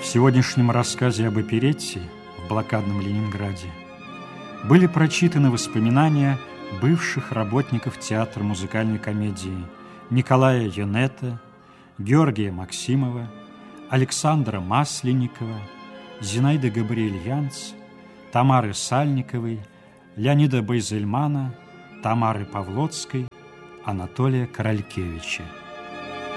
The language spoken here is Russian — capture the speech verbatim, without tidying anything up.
В сегодняшнем рассказе об оперетте в блокадном Ленинграде были прочитаны воспоминания бывших работников театра музыкальной комедии Николая Йонета, Георгия Максимова, Александра Масленникова, Зинаиды Габриэльянц, Тамары Сальниковой, Леонида Байзельмана, Тамары Павлоцкой, Анатолия Королькевича.